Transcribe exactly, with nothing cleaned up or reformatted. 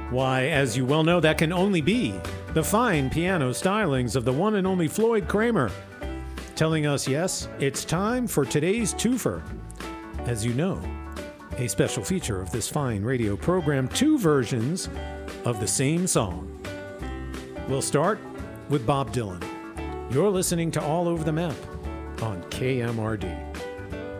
Why, as you well know, that can only be the fine piano stylings of the one and only Floyd Kramer, telling us, yes, it's time for today's twofer. As you know, a special feature of this fine radio program, two versions of the same song. We'll start with Bob Dylan. You're listening to All Over the Map on K M R D.